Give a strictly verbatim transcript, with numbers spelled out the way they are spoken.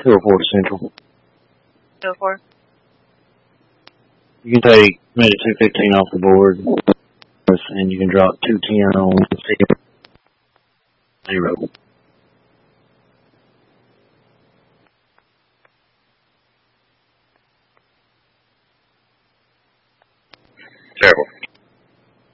two oh four Central. two oh four. You can take maybe two fifteen off the board, and you can drop two ten on zero. Terrible.